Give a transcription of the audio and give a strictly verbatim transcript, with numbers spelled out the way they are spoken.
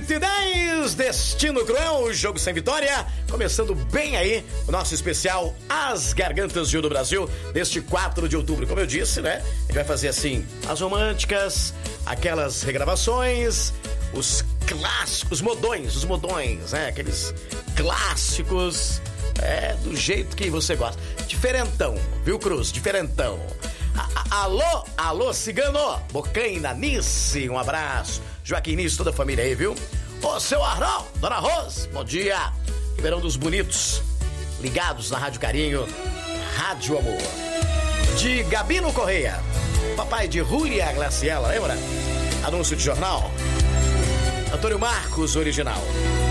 oito e dez, Destino Cruel, jogo sem vitória. Começando bem aí o nosso especial As Gargantas de Ouro do Brasil, deste quatro de outubro. Como eu disse, né? A gente vai fazer assim, as românticas, aquelas regravações, os clássicos, os modões, os modões, né? Aqueles clássicos, é, do jeito que você gosta. Diferentão, viu, Cruz? Diferentão. A, a, alô, alô, cigano, Bocaina, Nice, um abraço. Joaquim Nice, toda a família aí, viu? Ô, seu Arnaldo, Dona Rose, bom dia. Ribeirão dos Bonitos, ligados na Rádio Carinho, Rádio Amor. De Gabino Correia, papai de Júlia Glaciela, lembra? Anúncio de jornal. Antônio Marcos, original.